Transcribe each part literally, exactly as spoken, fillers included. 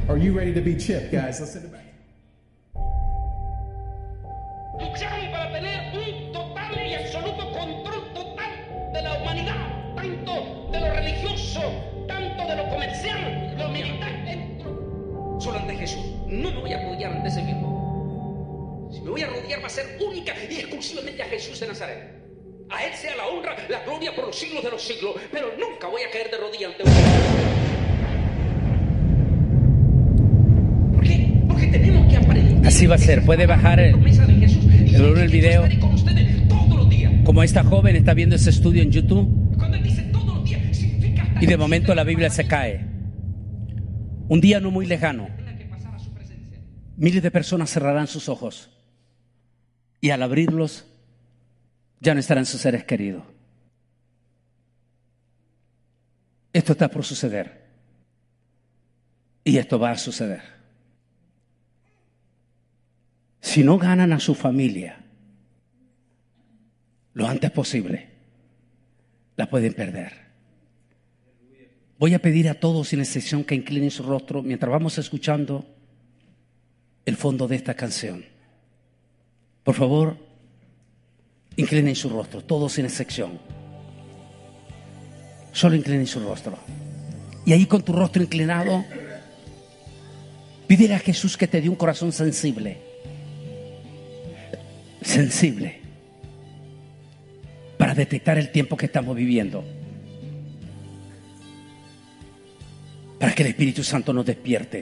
Are you ready to be chipped, guys? Let's send it back. Luchamos para tener un total y absoluto control total de la humanidad, tanto de lo religioso, tanto de lo comercial, lo militar, dentro. Solo ante Jesús. No me voy a rodear ante ese mismo. Si me voy a rodear va a ser única y exclusivamente a Jesús de Nazaret. A Él sea la honra, la gloria por los siglos de los siglos, pero nunca voy a caer de rodillas ante un ¿Por qué? Porque tenemos que aprender. Así va a ser. Puede bajar el, el, el video. Como esta joven está viendo ese estudio en YouTube. Y de momento la Biblia se cae. Un día no muy lejano, miles de personas cerrarán sus ojos. Y al abrirlos, ya no estarán sus seres queridos. Esto está por suceder. Y esto va a suceder. Si no ganan a su familia lo antes posible, la pueden perder. Voy a pedir a todos sin excepción que inclinen su rostro mientras vamos escuchando el fondo de esta canción. Por favor, inclinen su rostro, todos sin excepción. Solo inclinen su rostro. Y ahí con tu rostro inclinado, pídele a Jesús que te dé un corazón sensible. Sensible. Para detectar el tiempo que estamos viviendo. Para que el Espíritu Santo nos despierte.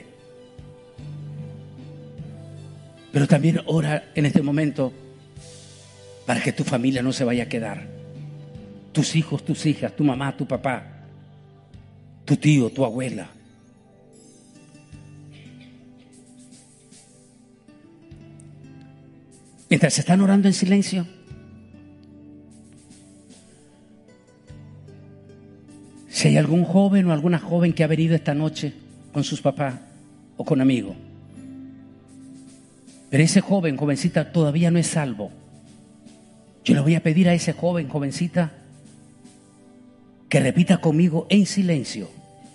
Pero también ora en este momento para que tu familia no se vaya a quedar. Tus hijos, tus hijas, tu mamá, tu papá, tu tío, tu abuela. Mientras están orando en silencio, si hay algún joven o alguna joven que ha venido esta noche con sus papás o con amigos, pero ese joven, jovencita, todavía no es salvo, yo le voy a pedir a ese joven, jovencita, que repita conmigo en silencio,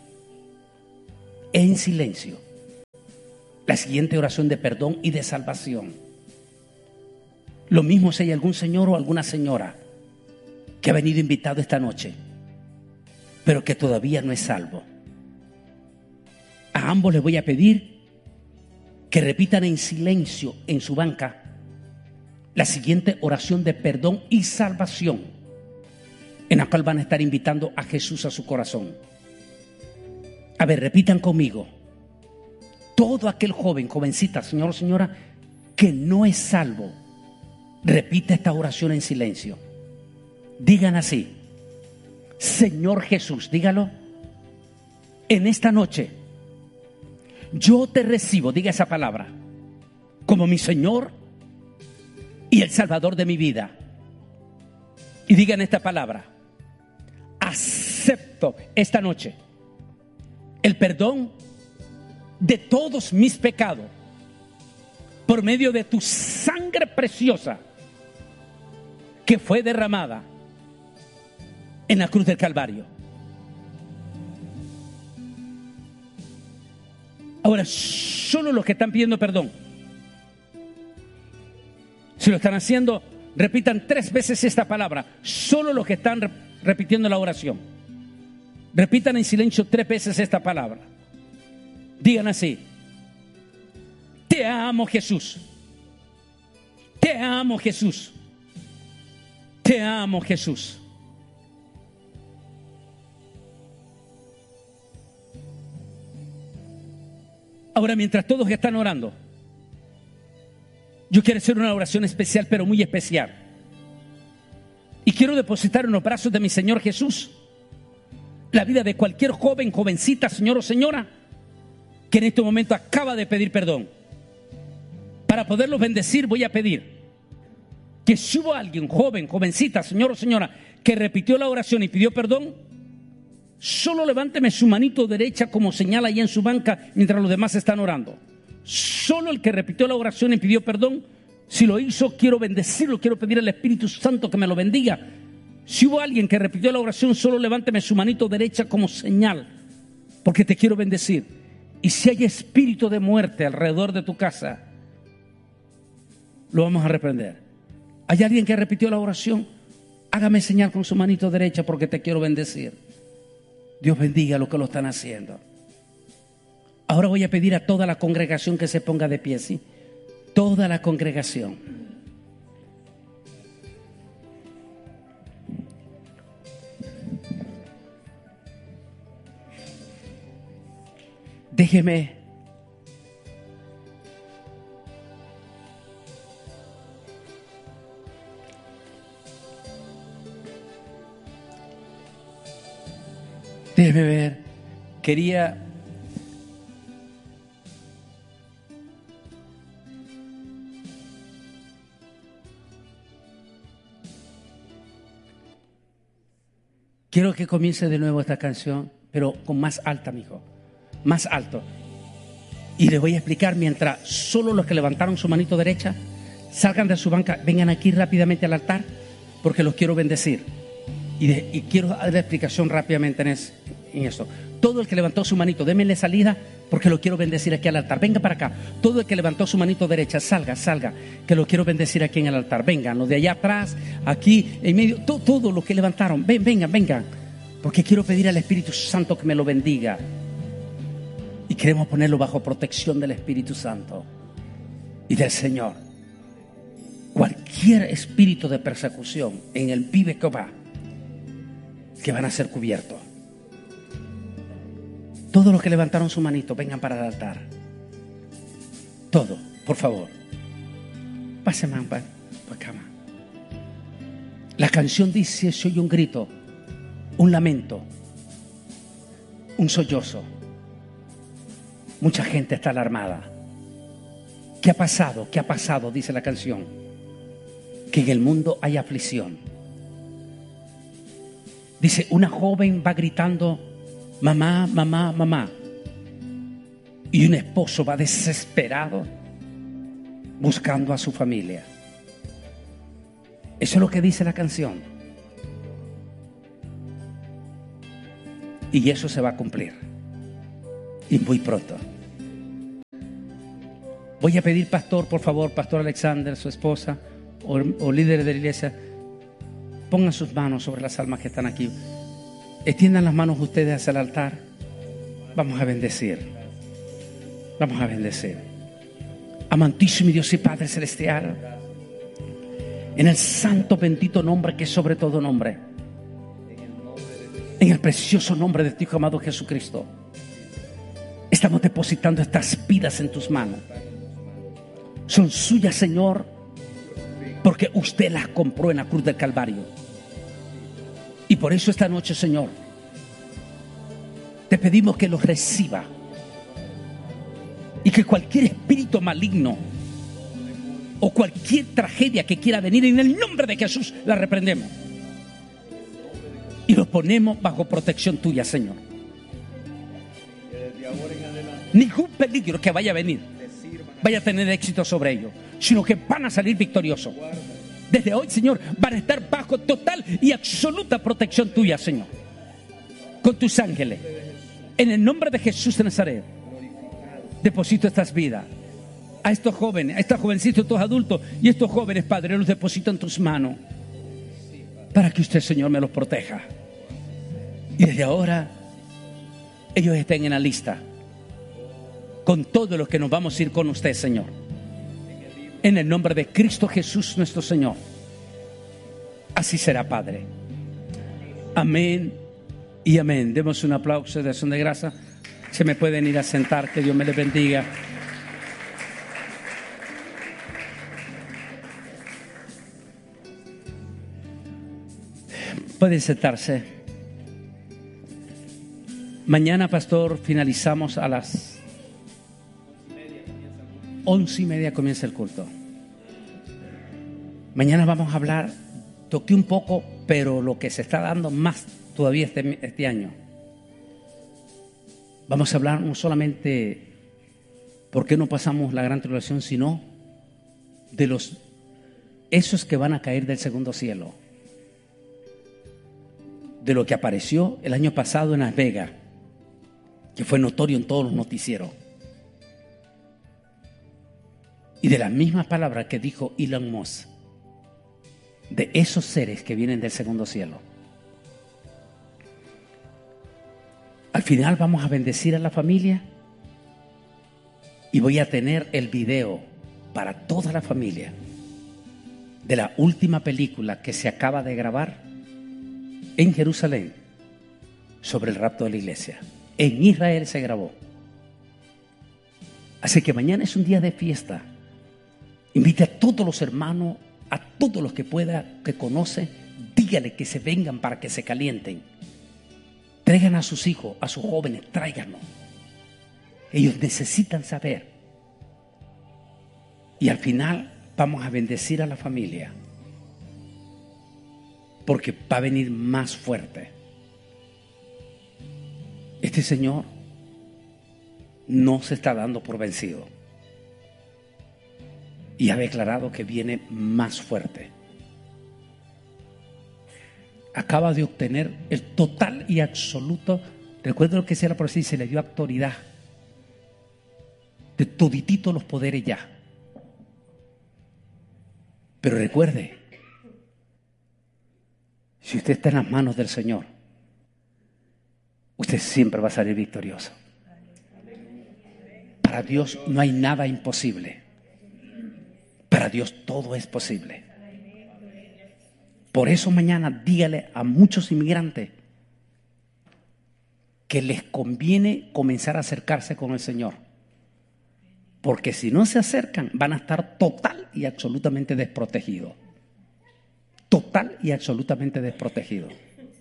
en silencio, la siguiente oración de perdón y de salvación. Lo mismo si hay algún señor o alguna señora que ha venido invitado esta noche, pero que todavía no es salvo. A ambos les voy a pedir que repitan en silencio en su banca la siguiente oración de perdón y salvación, en la cual van a estar invitando a Jesús a su corazón. A ver, repitan conmigo. Todo aquel joven, jovencita, señor o señora, que no es salvo, repite esta oración en silencio. Digan así: Señor Jesús, dígalo, en esta noche yo te recibo, diga esa palabra, como mi Señor y el Salvador de mi vida. Y digan esta palabra: acepto esta noche el perdón de todos mis pecados por medio de tu sangre preciosa que fue derramada en la cruz del Calvario. Ahora, solo los que están pidiendo perdón, si lo están haciendo, repitan tres veces esta palabra. Solo los que están rep- repitiendo la oración, repitan en silencio tres veces esta palabra. Digan así: te amo, Jesús. Te amo, Jesús. Te amo, Jesús. Ahora, mientras todos están orando, yo quiero hacer una oración especial, pero muy especial. Y quiero depositar en los brazos de mi Señor Jesús la vida de cualquier joven, jovencita, señor o señora que en este momento acaba de pedir perdón. Para poderlos bendecir, voy a pedir que si hubo alguien, joven, jovencita, señor o señora, que repitió la oración y pidió perdón, solo levánteme su manito derecha como señala ahí en su banca mientras los demás están orando. Solo el que repitió la oración y pidió perdón, si lo hizo, quiero bendecirlo, quiero pedir al Espíritu Santo que me lo bendiga. Si hubo alguien que repitió la oración, solo levánteme su manito derecha como señal, porque te quiero bendecir. Y si hay espíritu de muerte alrededor de tu casa, lo vamos a reprender. ¿Hay alguien que repitió la oración? Hágame señal con su manito derecha porque te quiero bendecir. Dios bendiga a los que lo están haciendo. Ahora voy a pedir a toda la congregación que se ponga de pie, ¿sí? Toda la congregación. Déjeme déjeme ver. Quería quiero que comience de nuevo esta canción, pero con más alta, mijo. Más alto. Y les voy a explicar mientras solo los que levantaron su manito derecha salgan de su banca, vengan aquí rápidamente al altar porque los quiero bendecir. Y, de, y quiero dar la explicación rápidamente en, es, en esto. Todo el que levantó su manito, démenle salida porque lo quiero bendecir aquí al altar. Venga para acá. Todo el que levantó su manito derecha, salga, salga, que lo quiero bendecir aquí en el altar. Vengan, los de allá atrás, aquí en medio, todo, todo lo que levantaron. Ven, vengan, vengan. Porque quiero pedir al Espíritu Santo que me lo bendiga. Y queremos ponerlo bajo protección del Espíritu Santo y del Señor. Cualquier espíritu de persecución en el vive Jehová, que van a ser cubiertos. Todos los que levantaron su manito, vengan para el altar. Todo, por favor. Pase, man, para acá, man. La canción dice: se oye un grito, un lamento, un sollozo. Mucha gente está alarmada. ¿Qué ha pasado? ¿Qué ha pasado? Dice la canción. Que en el mundo hay aflicción. Dice, una joven va gritando, mamá, mamá, mamá. Y un esposo va desesperado buscando a su familia. Eso es lo que dice la canción. Y eso se va a cumplir. Y muy pronto. Voy a pedir, pastor, por favor, pastor Alexander, su esposa, o, o líderes de la iglesia, pongan sus manos sobre las almas que están aquí. Extiendan las manos ustedes hacia el altar. Vamos a bendecir. Vamos a bendecir. Amantísimo Dios y Padre Celestial, en el santo bendito nombre que es sobre todo nombre, en el precioso nombre de tu Hijo amado Jesucristo, estamos depositando estas vidas en tus manos. Son suyas, Señor, porque usted las compró en la cruz del Calvario. Y por eso esta noche, Señor, te pedimos que los reciba y que cualquier espíritu maligno o cualquier tragedia que quiera venir, en el nombre de Jesús la reprendemos y los ponemos bajo protección tuya, Señor. Ningún peligro que vaya a venir vaya a tener éxito sobre ellos, sino que van a salir victoriosos. Desde hoy, Señor, van a estar bajo total y absoluta protección tuya, Señor, con tus ángeles. En el nombre de Jesús de Nazaret, deposito estas vidas, a estos jóvenes, a estos jovencitos, estos adultos y estos jóvenes, Padre, los deposito en tus manos para que usted, Señor, me los proteja. Y desde ahora ellos estén en la lista con todos los que nos vamos a ir con usted, Señor, en el nombre de Cristo Jesús nuestro Señor. Así será, Padre. Amén y amén. Demos un aplauso de acción de gracia. Se me pueden ir a sentar. Que Dios me les bendiga. Pueden sentarse. Mañana, pastor, finalizamos a las once y media comienza el culto. Mañana vamos a hablar, toqué un poco, pero lo que se está dando más todavía este, este año. Vamos a hablar no solamente por qué no pasamos la gran tribulación, sino de los esos que van a caer del segundo cielo. De lo que apareció el año pasado en Las Vegas. que fue notorio en todos los noticieros. Y de las mismas palabras que dijo Elon Musk, de esos seres que vienen del segundo cielo. Al final vamos a bendecir a la familia y voy a tener el video para toda la familia de la última película que se acaba de grabar en Jerusalén sobre el rapto de la iglesia. En Israel se grabó. Así que mañana es un día de fiesta. Invite a todos los hermanos, a todos los que pueda, que conoce, dígale que se vengan para que se calienten. Traigan a sus hijos, a sus jóvenes, tráiganlos. Ellos necesitan saber. Y al final vamos a bendecir a la familia, porque va a venir más fuerte. Este Señor no se está dando por vencido y ha declarado que viene más fuerte. Acaba de obtener el total y absoluto, recuerdo lo que decía la profecía, se le dio autoridad de toditito los poderes ya. Pero recuerde, si usted está en las manos del Señor, usted siempre va a salir victorioso. Para Dios no hay nada imposible. Para Dios todo es posible. Por eso mañana dígale a muchos inmigrantes que les conviene comenzar a acercarse con el Señor. Porque si no se acercan, van a estar total y absolutamente desprotegidos. Total y absolutamente desprotegidos.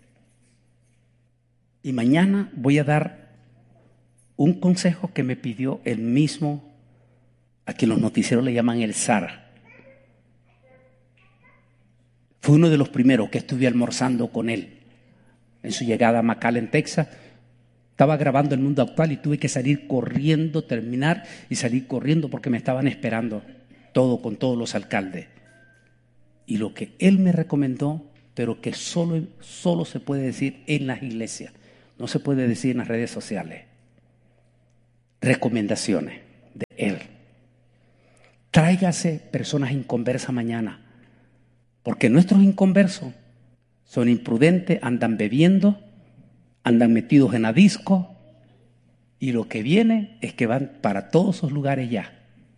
Y mañana voy a dar un consejo que me pidió el mismo, a quien los noticieros le llaman el zar. Fue uno de los primeros que estuve almorzando con él en su llegada a McAllen, Texas. Estaba grabando El Mundo Actual y tuve que salir corriendo, terminar y salir corriendo porque me estaban esperando todo con todos los alcaldes. Y lo que él me recomendó, pero que solo, solo se puede decir en las iglesias, no se puede decir en las redes sociales. Recomendaciones de él. Tráigase personas inconversas mañana, porque nuestros inconversos son imprudentes, andan bebiendo, andan metidos en la disco, y lo que viene es que van para todos esos lugares ya.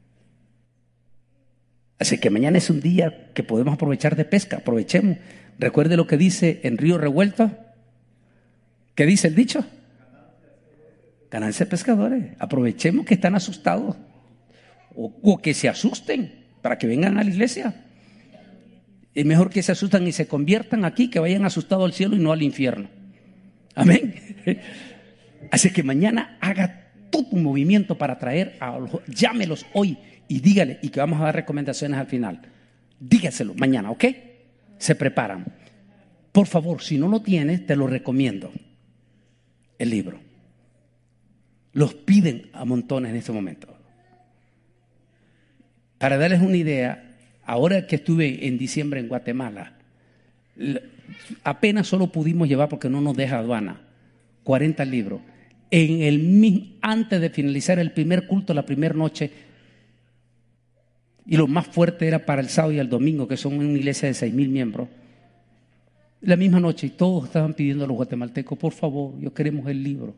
Así que mañana es un día que podemos aprovechar de pesca, aprovechemos. Recuerde lo que dice en Río Revuelto. ¿Qué dice el dicho? Ganancia de pescadores. Aprovechemos que están asustados o, o que se asusten para que vengan a la iglesia. Es mejor que se asustan y se conviertan aquí, que vayan asustados al cielo y no al infierno. Amén. Así que mañana haga todo un movimiento para traer a los, llámelos hoy y dígale, y que vamos a dar recomendaciones al final. Dígaselo mañana, ¿ok? Se preparan. Por favor, si no lo tienes, te lo recomiendo. El libro. Los piden a montones en este momento. Para darles una idea, ahora que estuve en diciembre en Guatemala, apenas solo pudimos llevar, porque no nos deja aduana, cuarenta libros. En el, antes de finalizar el primer culto, la primera noche, y lo más fuerte era para el sábado y el domingo, que son una iglesia de seis mil miembros, la misma noche, y todos estaban pidiendo a los guatemaltecos, por favor, yo queremos el libro.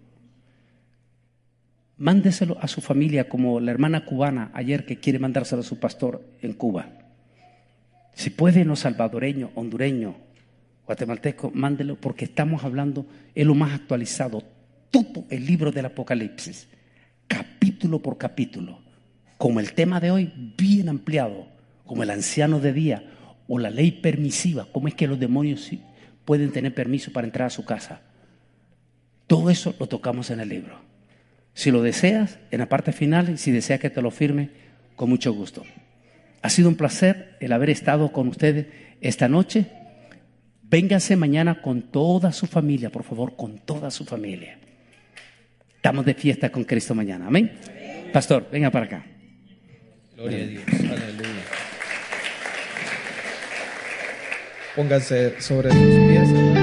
Mándeselo a su familia, como la hermana cubana ayer que quiere mandárselo a su pastor en Cuba. Si pueden los salvadoreños, hondureños, guatemaltecos, mándelo, porque estamos hablando, es lo más actualizado, todo el libro del Apocalipsis, capítulo por capítulo, como el tema de hoy, bien ampliado, como el anciano de día o la ley permisiva, cómo es que los demonios pueden tener permiso para entrar a su casa. Todo eso lo tocamos en el libro. Si lo deseas, en la parte final, si deseas que te lo firme, con mucho gusto. Ha sido un placer el haber estado con ustedes esta noche. Vénganse mañana con toda su familia, por favor, con toda su familia. Estamos de fiesta con Cristo mañana. Amén. Pastor, venga para acá. Gloria a Dios. Aleluya. Pónganse sobre sus pies.